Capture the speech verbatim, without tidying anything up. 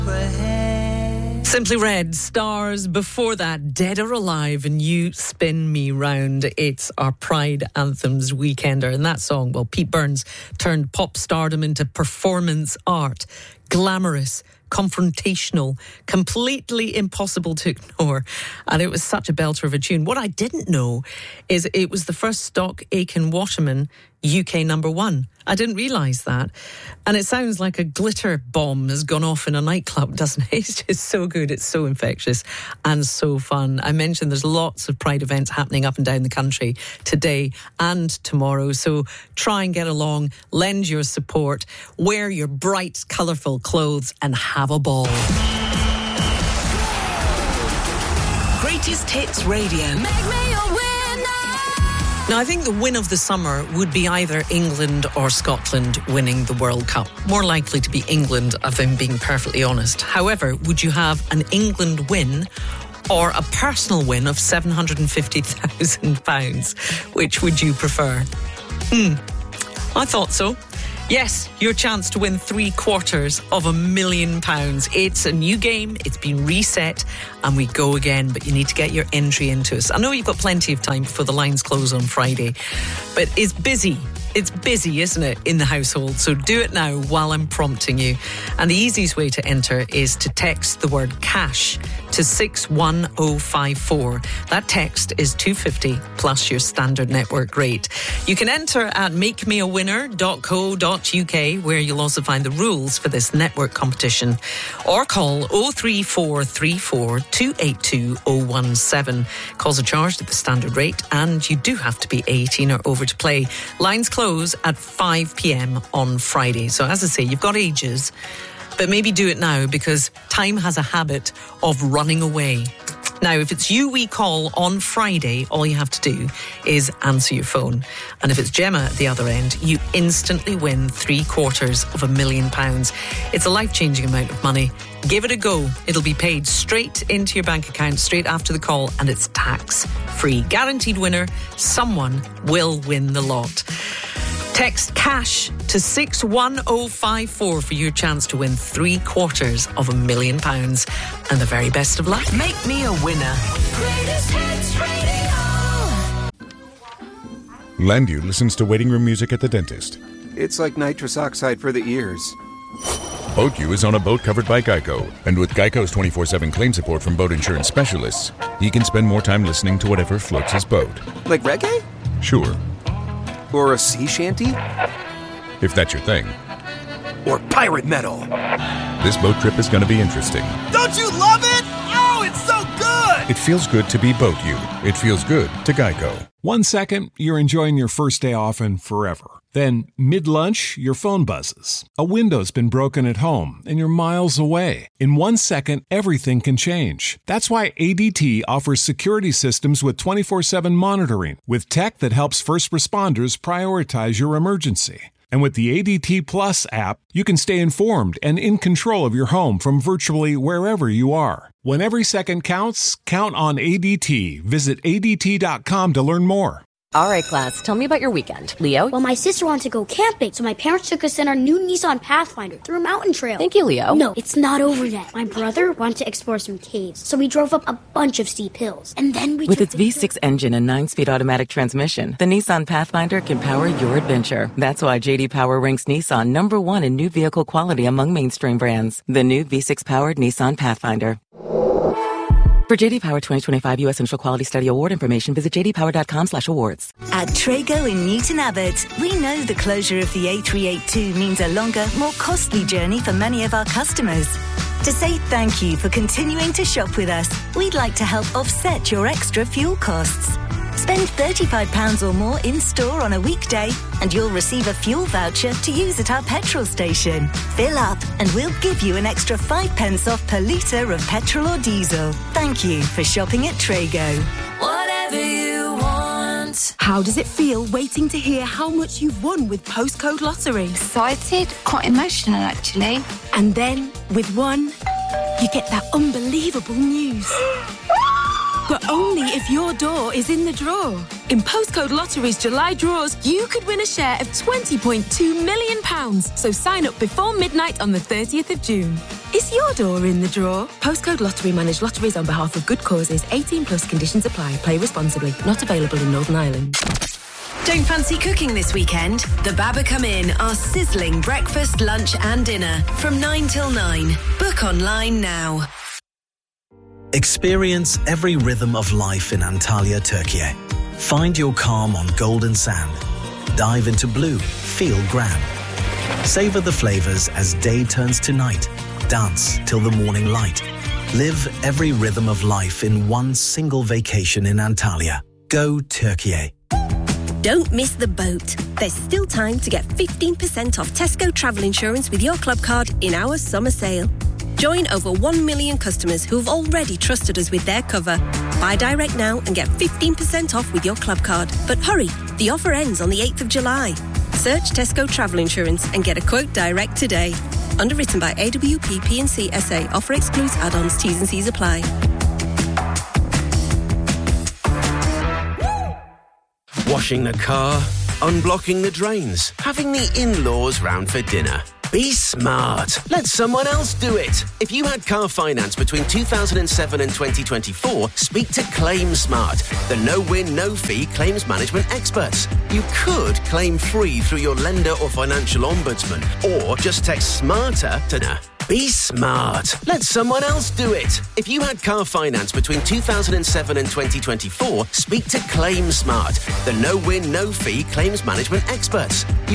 Simply Red, Stars. Before that, Dead or Alive, and You Spin Me Round. It's our Pride Anthems weekender. And that song, well, Pete Burns turned pop stardom into performance art. Glamorous, confrontational, completely impossible to ignore. And it was such a belter of a tune. What I didn't know is it was the first stock Aiken Waterman U K number one. I didn't realise that. And it sounds like a glitter bomb has gone off in a nightclub, doesn't it? It's just so good. It's so infectious and so fun. I mentioned there's lots of Pride events happening up and down the country today and tomorrow. So try and get along, lend your support, wear your bright, colourful clothes and have a ball. Greatest Hits Radio. Make me a winner. Now, I think the win of the summer would be either England or Scotland winning the World Cup. More likely to be England, if I'm being perfectly honest. However, would you have an England win or a personal win of seven hundred fifty thousand pounds? Which would you prefer? Hmm, I thought so. Yes, your chance to win three quarters of a million pounds. It's a new game, it's been reset, and we go again, but you need to get your entry into us. I know you've got plenty of time before the lines close on Friday, but it's busy. It's busy, isn't it, in the household? So do it now while I'm prompting you. And the easiest way to enter is to text the word cash to six one oh five four. That text is two hundred fifty plus your standard network rate. You can enter at make me a winner dot co dot uk, where you'll also find the rules for this network competition, or call oh three four three four two eight two oh one seven. Calls are charged at the standard rate, and you do have to be eighteen or over to play. Lines close at five p.m. on Friday. So as I say, you've got ages, but maybe do it now because time has a habit of running away. Now, if it's you we call on Friday, all you have to do is answer your phone. And if it's Gemma at the other end, you instantly win three quarters of a million pounds. It's a life-changing amount of money. Give it a go. It'll be paid straight into your bank account straight after the call, and it's tax-free. Guaranteed winner. Someone will win the lot. Text cash to six one oh five four for your chance to win three quarters of a million pounds. And the very best of luck. Make me a winner. Greatest Hits Radio. Landu listens to waiting room music at the dentist. It's like nitrous oxide for the ears. BoatU is on a boat covered by Geico. And with Geico's twenty-four seven claim support from boat insurance specialists, he can spend more time listening to whatever floats his boat. Like reggae? Sure. Or a sea shanty? If that's your thing. Or pirate metal? This boat trip is going to be interesting. Don't you love it? Oh, it's so good! It feels good to be BoatU. It feels good to Geico. One second, you're enjoying your first day off and forever. Then, mid-lunch, your phone buzzes. A window's been broken at home, and you're miles away. In one second, everything can change. That's why A D T offers security systems with twenty-four seven monitoring, with tech that helps first responders prioritize your emergency. And with the A D T Plus app, you can stay informed and in control of your home from virtually wherever you are. When every second counts, count on A D T. Visit A D T dot com to learn more. All right, class, tell me about your weekend. Leo? Well, my sister wanted to go camping, so my parents took us in our new Nissan Pathfinder through a mountain trail. Thank you, Leo. No, it's not over yet. My brother wanted to explore some caves, so we drove up a bunch of steep hills. And then we With its V six engine and nine-speed automatic transmission, the Nissan Pathfinder can power your adventure. That's why J D Power ranks Nissan number one in new vehicle quality among mainstream brands. The new V six-powered Nissan Pathfinder. For J D Power twenty twenty-five U S Central Quality Study Award information, visit j d power dot com slash awards. At Trago in Newton Abbot, we know the closure of the A three eighty-two means a longer, more costly journey for many of our customers. To say thank you for continuing to shop with us, we'd like to help offset your extra fuel costs. Spend thirty-five pounds or more in-store on a weekday and you'll receive a fuel voucher to use at our petrol station. Fill up and we'll give you an extra five pence off per litre of petrol or diesel. Thank you for shopping at Trago. Whatever you want. How does it feel waiting to hear how much you've won with Postcode Lottery? Excited, quite emotional actually. And then, with one, you get that unbelievable news. But only if your door is in the draw. In Postcode Lottery's July draws, you could win a share of twenty point two million pounds. So sign up before midnight on the thirtieth of June. Is your door in the drawer? Postcode Lottery manage lotteries on behalf of good causes. eighteen plus conditions apply. Play responsibly. Not available in Northern Ireland. Don't fancy cooking this weekend? The Baba Come In are sizzling breakfast, lunch and dinner from nine till nine. Book online now. Experience every rhythm of life in Antalya, Turkey. Find your calm on golden sand. Dive into blue, feel grand. Savor the flavors as day turns to night. Dance till the morning light. Live every rhythm of life in one single vacation in Antalya. Go Turkey. Don't miss the boat. There's still time to get fifteen percent off Tesco travel insurance with your club card in our summer sale. Join over one million customers who've already trusted us with their cover. Buy direct now and get fifteen percent off with your club card. But hurry, the offer ends on the eighth of July. Search Tesco Travel Insurance and get a quote direct today. Underwritten by A W P P and C S A. Offer excludes add-ons. T's and C's apply. Washing the car, unblocking the drains, having the in-laws round for dinner. Be smart. Let someone else do it. If you had car finance between two thousand seven and twenty twenty-four, speak to Claim Smart, the no-win, no-fee claims management experts. You could claim free through your lender or financial ombudsman, or just text SMARTER to N. Be smart. Let someone else do it. If you had car finance between two thousand seven and twenty twenty-four, speak to Claim Smart, the no-win, no-fee claims management experts. You